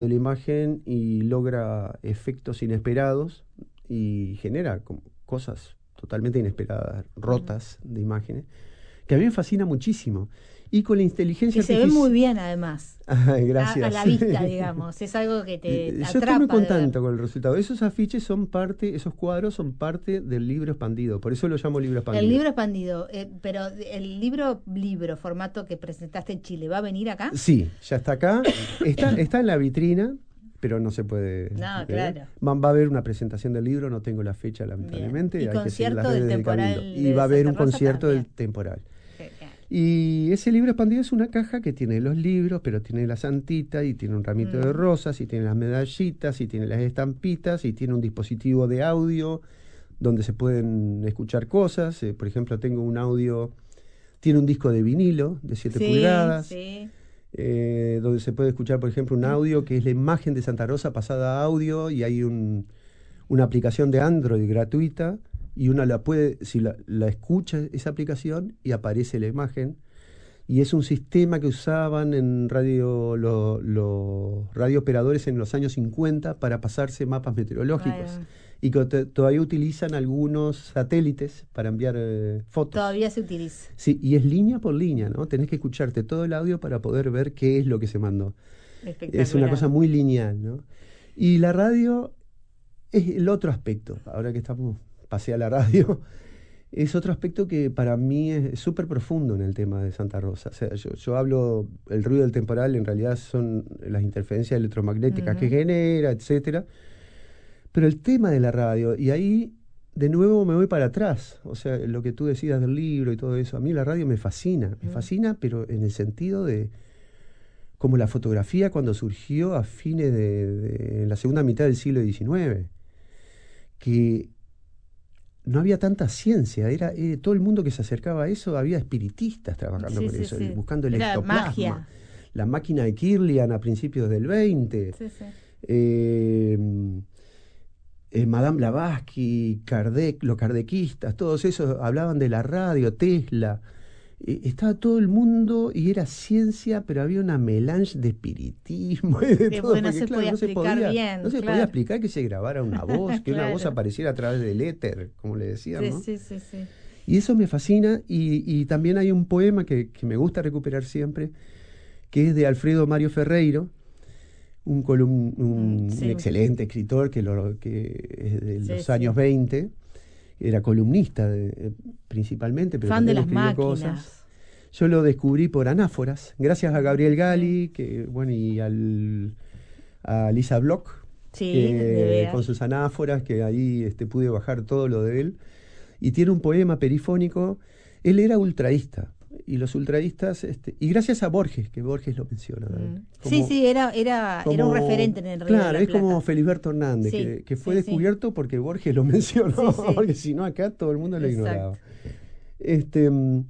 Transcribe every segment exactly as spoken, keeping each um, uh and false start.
de la imagen y logra efectos inesperados y genera como cosas totalmente inesperadas, rotas de imágenes, que a mí me fascina muchísimo. Y con la inteligencia que artificial... se ve muy bien, además. Ay, gracias. A, a la vista, digamos. Es algo que te Yo atrapa. estoy muy contento con el resultado. Esos afiches son parte, esos cuadros son parte del libro expandido. Por eso lo llamo libro expandido. El libro expandido. Eh, pero el libro, libro, formato que presentaste en Chile, ¿va a venir acá? Sí, ya está acá. Está, está en la vitrina, pero no se puede No, ver. claro. Va, va a haber una presentación del libro, no tengo la fecha, lamentablemente. Bien. Y hay que seguir las concierto redes del de temporal. Cabildo. De Y va a haber un Santa Rosa concierto también. del temporal. Y ese libro expandido es una caja que tiene los libros, pero tiene la santita, y tiene un ramito mm. de rosas, y tiene las medallitas, y tiene las estampitas, y tiene un dispositivo de audio donde se pueden escuchar cosas. Eh, por ejemplo, tengo un audio, tiene un disco de vinilo de siete sí, pulgadas, sí. Eh, donde se puede escuchar, por ejemplo, un audio que es la imagen de Santa Rosa pasada a audio, y hay un, una aplicación de Android gratuita, y uno la puede, si la, la escucha esa aplicación y aparece la imagen, y es un sistema que usaban en radio los lo, radiooperadores en los años cincuenta para pasarse mapas meteorológicos. Ay, y que te, todavía utilizan algunos satélites para enviar eh, fotos. Todavía se utiliza. Sí, y es línea por línea, ¿no? Tenés que escucharte todo el audio para poder ver qué es lo que se mandó. Es una cosa muy lineal, ¿no? Y la radio es el otro aspecto, ahora que estamos... pasé a la radio, es otro aspecto que para mí es súper profundo en el tema de Santa Rosa. O sea, yo, yo hablo, el ruido del temporal en realidad son las interferencias electromagnéticas uh-huh. que genera, etcétera. Pero el tema de la radio, y ahí de nuevo me voy para atrás, o sea, lo que tú decías del libro y todo eso, a mí la radio me fascina, uh-huh. me fascina, pero en el sentido de como la fotografía cuando surgió a fines de, de en la segunda mitad del siglo diecinueve, que no había tanta ciencia, era eh, todo el mundo que se acercaba a eso, había espiritistas trabajando sí, con sí, eso, sí. buscando el era ectoplasma, magia. La máquina de Kirlian a principios del veinte, sí, sí. Eh, eh, Madame Blavatsky, Kardec, los kardequistas, todos esos hablaban de la radio, Tesla, eh, estaba todo el mundo y era ciencia, pero había una melange de espiritismo y de que todo, bueno, porque, se claro, podía no se explicar podía, bien, no se claro. podía explicar que se grabara una voz, que claro. una voz apareciera a través del éter, como le decían, sí, ¿no? sí, sí, sí. Y eso me fascina, y, y también hay un poema que, que me gusta recuperar siempre, que es de Alfredo Mario Ferreiro, un, colum, un, sí. un excelente escritor que, lo, que es de sí, los años sí. veinte, era columnista de, principalmente, pero fan de las escribió máquinas. Cosas. Yo lo descubrí por Anáforas, gracias a Gabriel Gali, que, bueno, y al, a Lisa Bloch, sí, que, con sus anáforas, que ahí este, pude bajar todo lo de él. Y tiene un poema perifónico. Él era ultraísta, y los ultraístas, este, y gracias a Borges, que Borges lo menciona. Mm. Como, sí, sí, era, era, como, era un referente en el Río claro, de la es Plata. como Feliberto Hernández, sí, que, que fue sí, descubierto sí. porque Borges lo mencionó, sí, sí. porque si no acá todo el mundo lo Exacto. ignoraba. Este,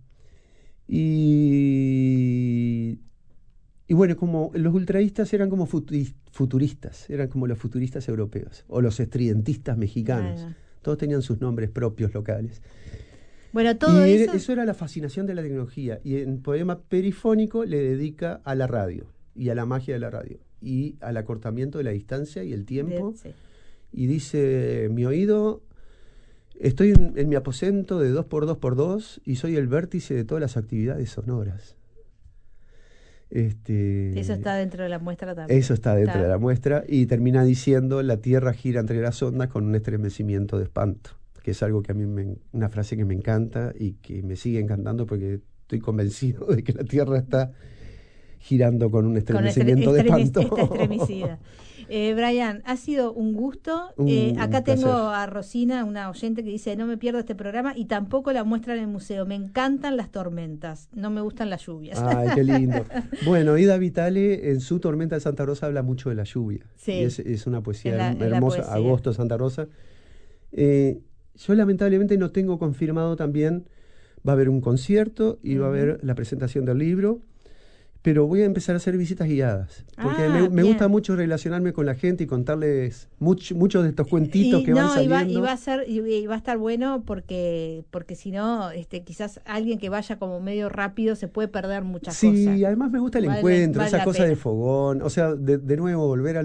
y, y bueno, como los ultraístas eran como futuristas, eran como los futuristas europeos, o los estridentistas mexicanos. Ah, todos tenían sus nombres propios locales. Bueno, todo y eso... eso era la fascinación de la tecnología. Y en poema perifónico le dedica a la radio, y a la magia de la radio, y al acortamiento de la distancia y el tiempo. De, sí. Y dice, mi oído, estoy en, en mi aposento de dos por dos por dos, y soy el vértice de todas las actividades sonoras. Este, eso está dentro de la muestra también. Eso está dentro está. de la muestra, y termina diciendo, la Tierra gira entre las ondas con un estremecimiento de espanto, que es algo que a mí, me, una frase que me encanta y que me sigue encantando porque estoy convencido de que la Tierra está girando con un estremecimiento con estre, de espanto. Está estremecida. Eh, Brian, ha sido un gusto. Un, eh, acá un tengo a Rosina, una oyente, que dice, no me pierdo este programa y tampoco la muestra en el museo. Me encantan las tormentas, no me gustan las lluvias. Ay, qué lindo. Bueno, Ida Vitale en su Tormenta de Santa Rosa habla mucho de la lluvia. Sí. Y es, es una poesía la, hermosa, poesía. Agosto, Santa Rosa. Eh, yo lamentablemente no tengo confirmado también, va a haber un concierto y uh-huh. va a haber la presentación del libro. Pero voy a empezar a hacer visitas guiadas, porque ah, me, me gusta mucho relacionarme con la gente y contarles much, muchos de estos cuentitos y, que no, van saliendo. Y va, y va a ser, y, y va a estar bueno porque porque si no, este, quizás alguien que vaya como medio rápido se puede perder muchas sí, cosas. Sí, además me gusta el vale, encuentro, vale esa cosa pena. de fogón, o sea, de, de nuevo volver a